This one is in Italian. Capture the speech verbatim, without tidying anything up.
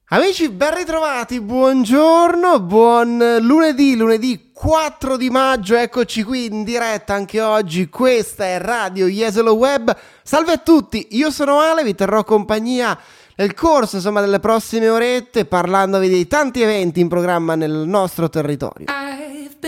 Amici, ben ritrovati, buongiorno, buon lunedì, lunedì quattro di maggio, eccoci qui in diretta anche oggi, questa è Radio Jesolo Web. Salve a tutti, io sono Ale, vi terrò compagnia nel corso insomma delle prossime orette parlandovi dei tanti eventi in programma nel nostro territorio.